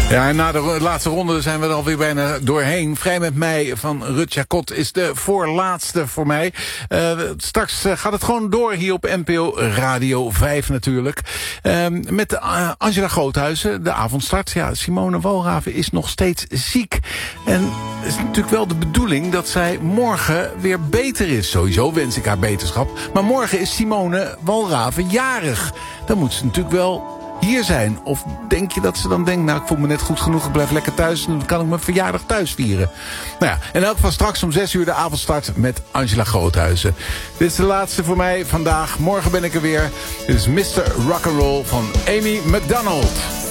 Ja, en na de laatste ronde zijn we er alweer bijna doorheen. Vrij met mij van Rut Jacot is de voorlaatste voor mij. Straks gaat het gewoon door hier op NPO Radio 5 natuurlijk. Met Angela Groothuizen, de avondstart. Ja, Simone Walraven is nog steeds ziek. En het is natuurlijk wel de bedoeling dat zij morgen weer beter is. Sowieso wens ik haar beterschap. Maar morgen is Simone Walraven jarig. Dan moet ze natuurlijk wel hier zijn. Of denk je dat ze dan denkt, nou, ik voel me net goed genoeg, ik blijf lekker thuis en dan kan ik mijn verjaardag thuis vieren. Nou ja, in elk geval straks om 6 uur de avondstart met Angela Groothuizen. Dit is de laatste voor mij vandaag. Morgen ben ik er weer. Dit is Mr. Rock'n'Roll van Amy McDonald.